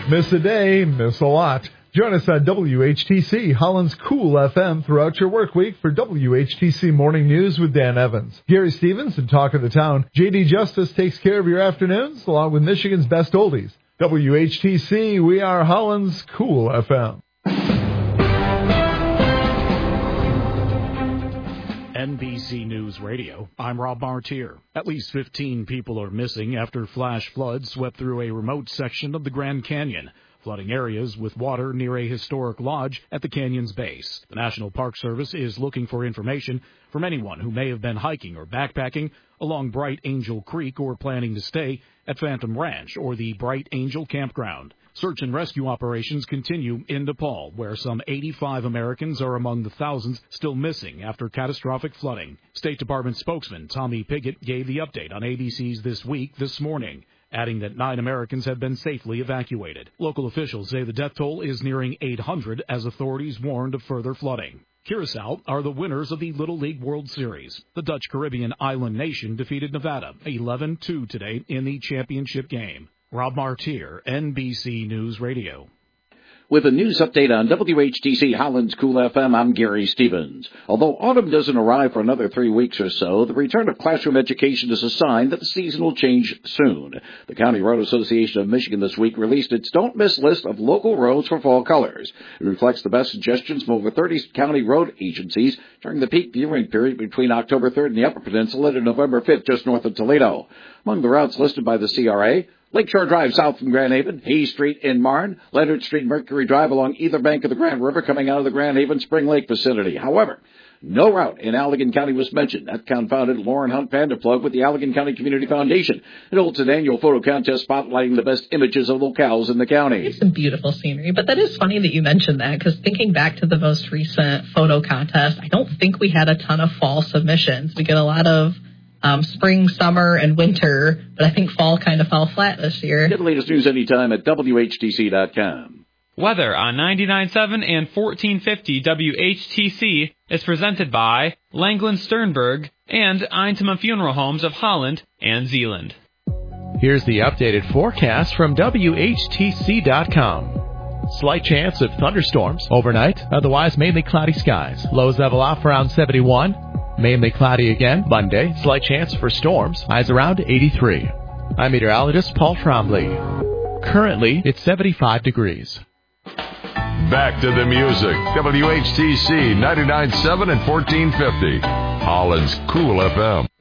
Miss a day, miss a lot. Join us on WHTC, Holland's Cool FM, throughout your work week for WHTC Morning News with Dan Evans. Gary Stevens and Talk of the Town. JD Justice takes care of your afternoons, along with Michigan's best oldies. WHTC, we are Holland's Cool FM. NBC News Radio, I'm Rob Martier. At least 15 people are missing after flash floods swept through a remote section of the Grand Canyon, flooding areas with water near a historic lodge at the canyon's base. The National Park Service is looking for information from anyone who may have been hiking or backpacking along Bright Angel Creek or planning to stay at Phantom Ranch or the Bright Angel Campground. Search and rescue operations continue in Nepal, where some 85 Americans are among the thousands still missing after catastrophic flooding. State Department spokesman Tommy Pigott gave the update on ABC's This Week this morning, adding that 9 Americans have been safely evacuated. Local officials say the death toll is nearing 800 as authorities warned of further flooding. Curacao are the winners of the Little League World Series. The Dutch Caribbean island nation defeated Nevada 11-2 today in the championship game. Rob Martier, NBC News Radio. With a news update on WHTC Holland's Cool FM, I'm Gary Stevens. Although autumn doesn't arrive for another 3 weeks or so, the return of classroom education is a sign that the season will change soon. The County Road Association of Michigan this week released its Don't Miss list of local roads for fall colors. It reflects the best suggestions from over 30 county road agencies during the peak viewing period between October 3rd in the Upper Peninsula to November 5th just north of Toledo. Among the routes listed by the CRA, Lakeshore Drive south from Grand Haven, Hayes Street in Marne, Leonard Street, Mercury Drive along either bank of the Grand River coming out of the Grand Haven Spring Lake vicinity. However, no route in Allegan County was mentioned. That confounded Lauren Hunt Vanderplug with the Allegan County Community Foundation. It holds an annual photo contest spotlighting the best images of locales in the county. It's some beautiful scenery, but that is funny that you mentioned that, because thinking back to the most recent photo contest, I don't think we had a ton of fall submissions. We get a lot of spring, summer, and winter, but I think fall kind of fell flat this year. Get the latest news anytime at WHTC.com. Weather on 99.7 and 1450 WHTC is presented by Langland Sternberg and Eintema Funeral Homes of Holland and Zeeland. Here's the updated forecast from WHTC.com. Slight chance of thunderstorms overnight, otherwise mainly cloudy skies. Lows level off around 71. Mainly cloudy again Monday. Slight chance for storms. Highs around 83. I'm meteorologist Paul Trombley. Currently, it's 75 degrees. Back to the music. WHTC 99.7 and 1450. Holland's Cool FM.